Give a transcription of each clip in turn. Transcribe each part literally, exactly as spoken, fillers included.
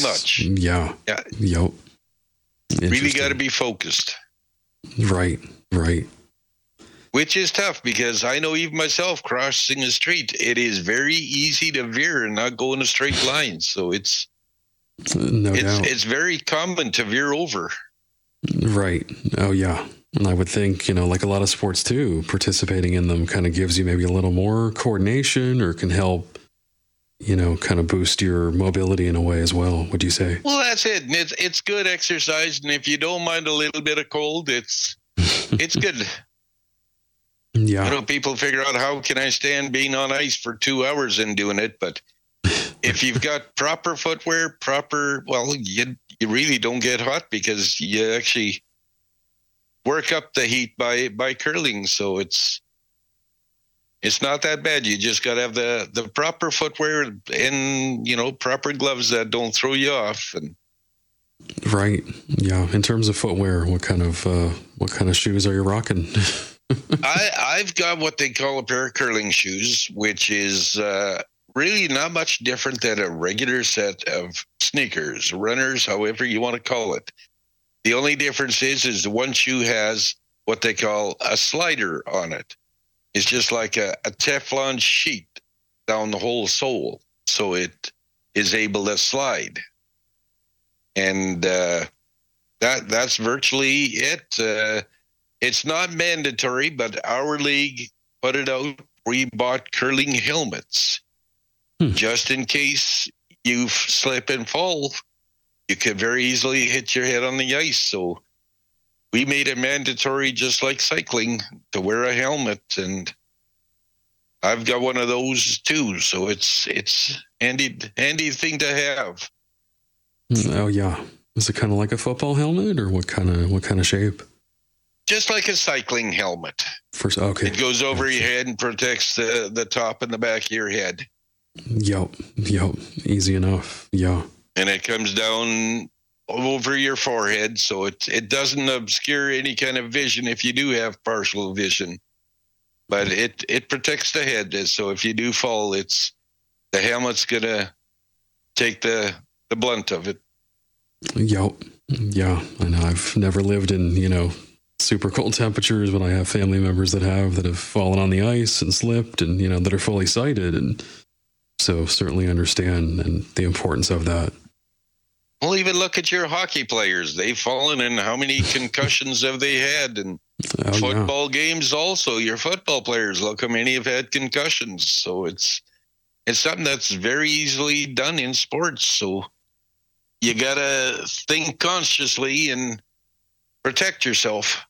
much. Yeah. Yeah. Yep. Really got to be focused. Right. Right. Which is tough because I know even myself crossing a street, it is very easy to veer and not go in a straight line. So it's no it's doubt. it's very common to veer over. Right. Oh yeah. And I would think, you know, like a lot of sports too, participating in them kind of gives you maybe a little more coordination or can help, you know, kind of boost your mobility in a way as well, would you say? Well, that's it. And it's it's good exercise, and if you don't mind a little bit of cold, it's it's good. Yeah. I know people figure out how can I stand being on ice for two hours and doing it, but if you've got proper footwear, proper, well, you you really don't get hot because you actually work up the heat by by curling. So it's it's not that bad. You just got to have the the proper footwear and, you know, proper gloves that don't throw you off. And right. Yeah. In terms of footwear, what kind of uh, what kind of shoes are you rocking? I, I've got what they call a pair of curling shoes, which is uh, really not much different than a regular set of sneakers, runners, however you want to call it. The only difference is, is the one shoe has what they call a slider on it. It's just like a, a Teflon sheet down the whole sole, so it is able to slide. And uh, that that's virtually it. Uh, It's not mandatory, but our league put it out. We bought curling helmets hmm. just in case you slip and fall. You could very easily hit your head on the ice. So we made it mandatory, just like cycling, to wear a helmet. And I've got one of those too. So it's it's handy handy thing to have. Oh yeah, is it kind of like a football helmet, or what kind of what kind of shape? Just like a cycling helmet. First, okay. It goes over your head and protects the, the top and the back of your head. Yep, yep. Easy enough, yeah. And it comes down over your forehead, so it, it doesn't obscure any kind of vision if you do have partial vision. But it, it protects the head, so if you do fall, it's the helmet's going to take the, the blunt of it. Yep, yeah. I know I've never lived in, you know, super cold temperatures, but I have family members that have that have fallen on the ice and slipped, and you know that are fully sighted, and so certainly understand and the importance of that. Well, even look at your hockey players; they've fallen, and how many concussions have they had? And oh, football yeah. games also, your football players, look how many have had concussions. So it's it's something that's very easily done in sports. So you gotta think consciously and protect yourself.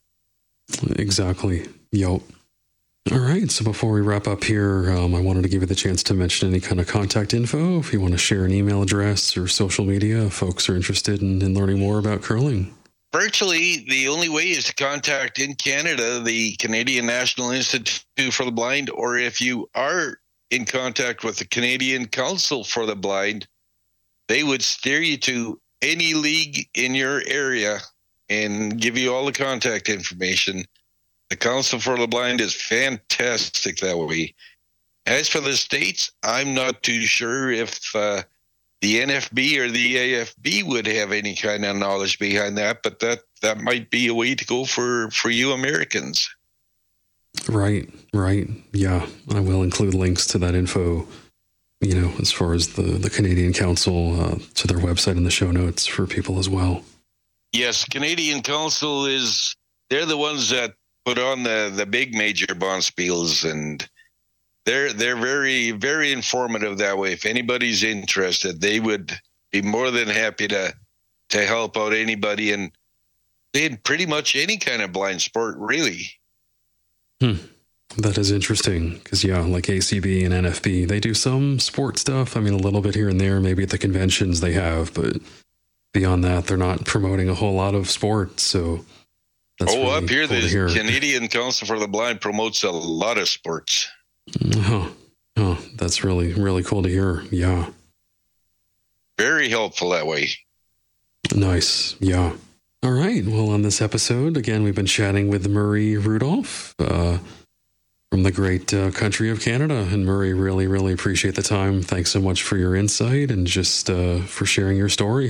Exactly. Yep. All right. So before we wrap up here, um, I wanted to give you the chance to mention any kind of contact info. If you want to share an email address or social media, if folks are interested in, in learning more about curling. Virtually, the only way is to contact in Canada, the Canadian National Institute for the Blind, or if you are in contact with the Canadian Council for the Blind, they would steer you to any league in your area and give you all the contact information. The Council for the Blind is fantastic that way. As for the states, I'm not too sure if uh, the N F B or the A F B would have any kind of knowledge behind that, but that, that might be a way to go for, for you Americans. Right, right. Yeah, I will include links to that info, you know, as far as the, the Canadian Council, uh, to their website in the show notes for people as well. Yes, Canadian Council is, they're the ones that put on the, the big major bonspiels, and they're they're very, very informative that way. If anybody's interested, they would be more than happy to to help out anybody in, in pretty much any kind of blind sport, really. Hmm. That is interesting because, yeah, like A C B and N F B, they do some sport stuff. I mean, a little bit here and there, maybe at the conventions they have, but beyond that, they're not promoting a whole lot of sports. So that's oh, really up here, cool the Canadian Council for the Blind promotes a lot of sports. Oh, oh, that's really, really cool to hear. Yeah. Very helpful that way. Nice. Yeah. All right. Well, on this episode, again, we've been chatting with Murray Rudolph, uh, from the great uh, country of Canada. And Murray, really, really appreciate the time. Thanks so much for your insight and just uh, for sharing your story.